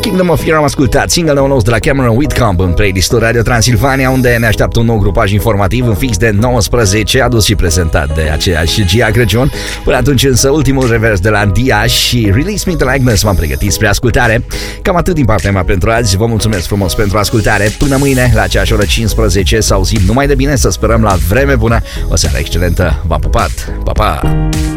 Kingdom of Fear am ascultat, single-ul nostru de la Cameron Whitcomb în playlistul Radio Transilvania, unde ne așteaptă un nou grupaj informativ în fix de 19, adus și prezentat de aceeași Gia Crăciun. Până atunci însă, ultimul revers de la Dia și Release Me Till Agnes v-am pregătit spre ascultare. Cam atât din partea mea pentru azi, vă mulțumesc frumos pentru ascultare. Până mâine, la aceeași oră 15, să auzim numai de bine, să sperăm la vreme bună. O seară excelentă, v-am pupat, pa, pa!